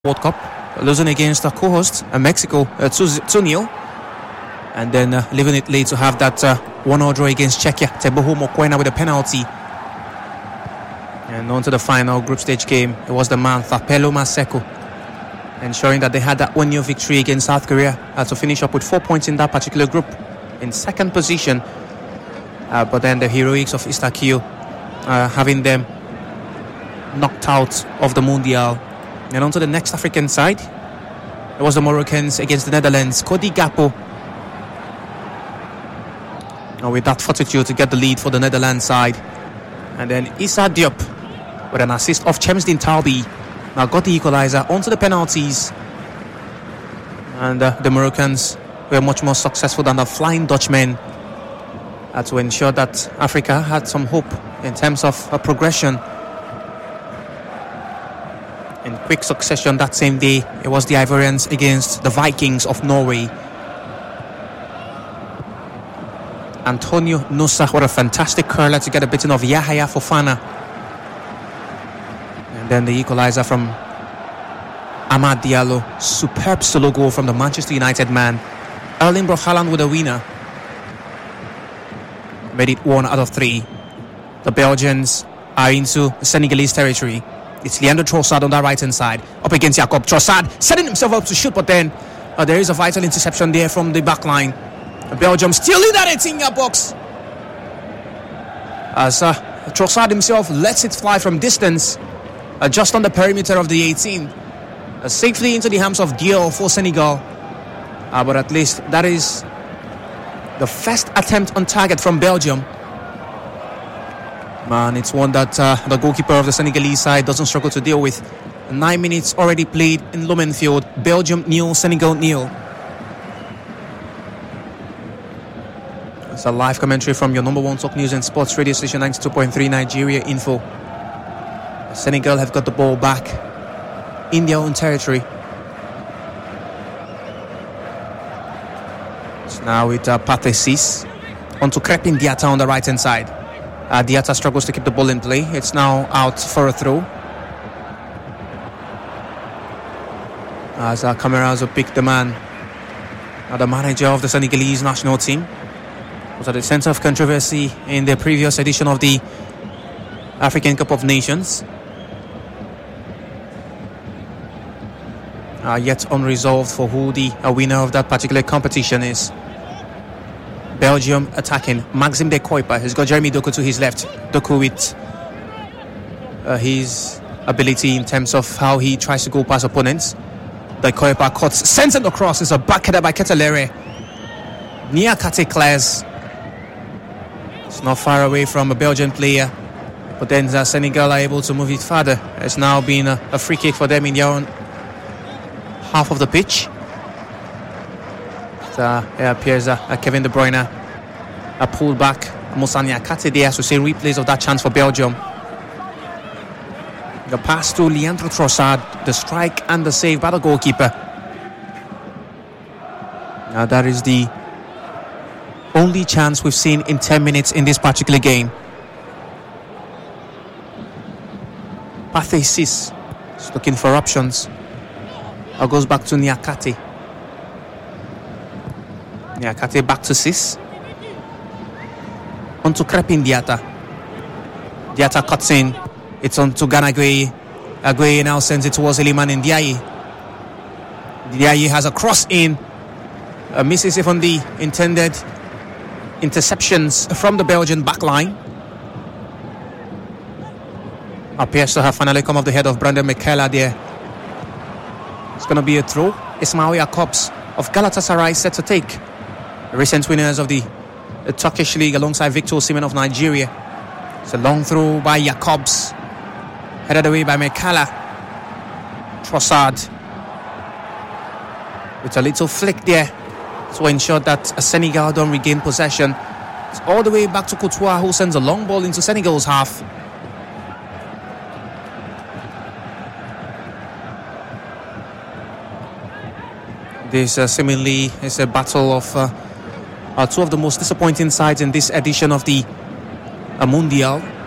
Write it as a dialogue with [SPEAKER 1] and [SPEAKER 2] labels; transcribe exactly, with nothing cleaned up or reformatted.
[SPEAKER 1] World Cup, losing against the co-host uh, Mexico uh, two nil, and then uh, leaving it late to have that uh, one nil draw against Czechia. Teboho Mokoena with a penalty. And on to the final group stage game. It was the man Thapelo Maseko ensuring that they had that one nil victory against South Korea uh, to finish up with four points in that particular group, in second position. Uh, but then the heroics of Istakio uh, having them knocked out of the Mundial. And on to the next African side, it was the Moroccans against the Netherlands. Cody Gakpo, and with that fortitude to get the lead for the Netherlands side. And then Issa Diop with an assist of Chemsdin Talbi now got the equalizer onto the penalties. And uh, the Moroccans were much more successful than the Flying Dutchmen uh, to ensure that Africa had some hope in terms of uh, progression. In quick succession that same day, it was the Ivorians against the Vikings of Norway. Antonio Nusa, what a fantastic curler to get a bit of Yahaya Fofana. And then the equalizer from Amad Diallo. Superb solo goal from the Manchester United man. Erling Braut Haaland with a winner. Made it one out of three. The Belgians are into Senegalese territory. It's Leandro Trossard on that right-hand side, up against Jacob Trossard, setting himself up to shoot, but then uh, there is a vital interception there from the back line. Belgium still in that eighteen-yard box. As uh, Trossard himself lets it fly from distance, uh, just on the perimeter of the eighteen. Uh, safely into the hands of Diop for Senegal. Uh, but at least that is the first attempt on target from Belgium. Man, it's one that uh, the goalkeeper of the Senegalese side doesn't struggle to deal with. Nine minutes already played in Lumenfield. Belgium nil, Senegal nil. It's a live commentary from your number one talk news and sports radio station ninety-two point three Nigeria Info. Senegal have got the ball back in their own territory. It's now with uh, Pathé Ciss on to Crépin Diatta on the right hand side. Uh, Diatta struggles to keep the ball in play. It's now out for a throw. As our cameras will pick the man, uh, the manager of the Senegalese national team, was at the center of controversy in the previous edition of the African Cup of Nations. Uh, yet unresolved for who the uh, winner of that particular competition is. Belgium attacking. Maxime de Kuyper. He's got Jeremy Doku to his left. Doku with uh, his ability in terms of how he tries to go past opponents. De Kuyper cuts, sends it across. It's a back header by Ketelere. Niakate Claes. It's not far away from a Belgian player. But then uh, Senegal are able to move it further. It's now been a, a free kick for them in their own half of the pitch. Uh, it appears uh, uh, Kevin De Bruyne uh, pulled back Moussa Niakate there, so say replays of that chance for Belgium. The pass to Leandro Trossard, the strike and the save by the goalkeeper. Now that is the only chance we've seen in ten minutes in this particular game. Pathé Ciss is looking for options. Or goes back to Niakate. Niakate back to Ciss. On to Crépin Diatta. Diatta cuts in. It's on to Gana Gueye. Gueye now sends it towards Iliman Ndiaye. Ndiaye has a cross in. Uh, misses it on the intended interceptions from the Belgian backline. Appears to have finally come off the head of Brandon Michaela there. It's going to be a throw. Ismail Jakobs of Galatasaray set to take. Recent winners of the, the Turkish league alongside Victor Osimhen of Nigeria. It's a long throw by Jakobs, headed away by Mekala. Trossard with a little flick there to ensure that Senegal don't regain possession. It's all the way back to Courtois, who sends a long ball into Senegal's half. This uh, seemingly is a battle of uh, Uh, two of the most disappointing sides in this edition of the uh, Mundial.